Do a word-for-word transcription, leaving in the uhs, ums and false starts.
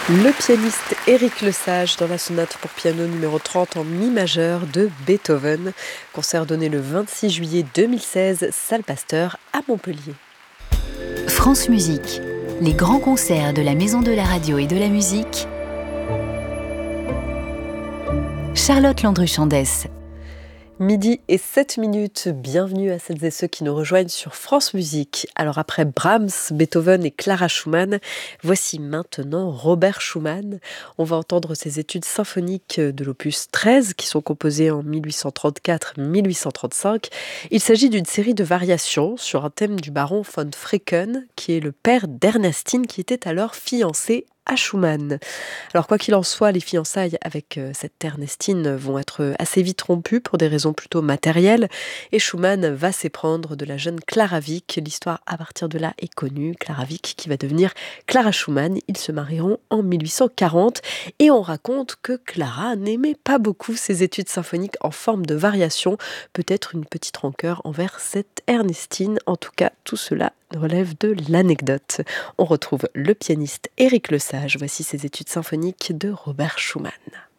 Le pianiste Éric Lesage dans la sonate pour piano numéro trente en mi majeur de Beethoven, concert donné le vingt-six juillet deux mille seize, salle Pasteur à Montpellier. France Musique, les grands concerts de la Maison de la Radio et de la Musique. Charlotte Landru-Chandès. Midi et sept minutes, bienvenue à celles et ceux qui nous rejoignent sur France Musique. Alors après Brahms, Beethoven et Clara Schumann, voici maintenant Robert Schumann. On va entendre ses études symphoniques de l'opus treize qui sont composées en mille huit cent trente-quatre à mille huit cent trente-cinq. Il s'agit d'une série de variations sur un thème du baron von Fricken, qui est le père d'Ernestine qui était alors fiancée à Schumann. Alors quoi qu'il en soit, les fiançailles avec euh, cette Ernestine vont être assez vite rompues pour des raisons plutôt matérielles et Schumann va s'éprendre de la jeune Clara Wieck. L'histoire à partir de là est connue, Clara Wieck qui va devenir Clara Schumann. Ils se marieront en mille huit cent quarante et on raconte que Clara n'aimait pas beaucoup ses études symphoniques en forme de variation, peut-être une petite rancœur envers cette Ernestine. En tout cas, tout cela relève de l'anecdote. On retrouve le pianiste Éric Lesage. Voici ses études symphoniques de Robert Schumann.